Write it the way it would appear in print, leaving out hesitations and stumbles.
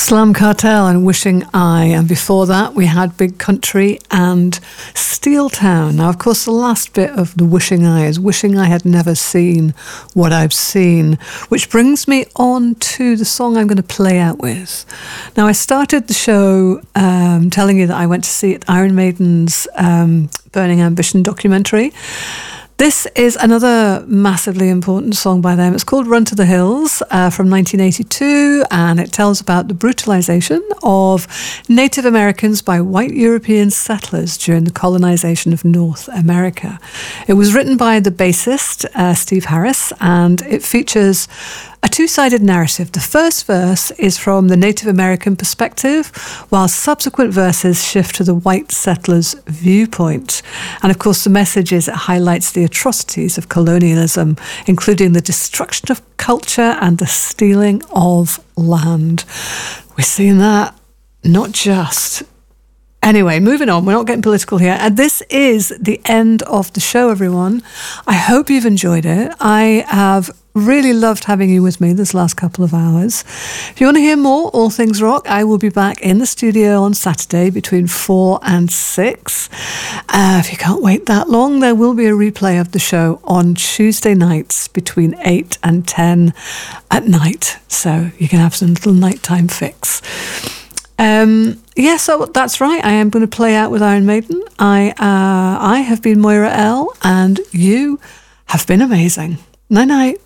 Slam Cartel and Wishing I, and before that we had Big Country and Steel Town. Now, of course, the last bit of the Wishing I is wishing I had never seen what I've seen, which brings me on to the song I'm going to play out with. Now, I started the show telling you that I went to see Iron Maiden's Burning Ambition documentary. This is another massively important song by them. It's called Run to the Hills from 1982, and it tells about the brutalization of Native Americans by white European settlers during the colonization of North America. It was written by the bassist, Steve Harris, and it features a two-sided narrative. The first verse is from the Native American perspective, while subsequent verses shift to the white settlers' viewpoint. And of course, the message is it highlights the atrocities of colonialism, including the destruction of culture and the stealing of land. We're seeing that, not just. Anyway, moving on. We're not getting political here. And this is the end of the show, everyone. I hope you've enjoyed it. I have really loved having you with me this last couple of hours. If you want to hear more All Things Rock, I will be back in the studio on Saturday between 4 and 6. If you can't wait that long, there will be a replay of the show on Tuesday nights between 8 and 10 at night. So you can have some little nighttime fix. So that's right. I am going to play out with Iron Maiden. I have been Moira L, and you have been amazing. Night night.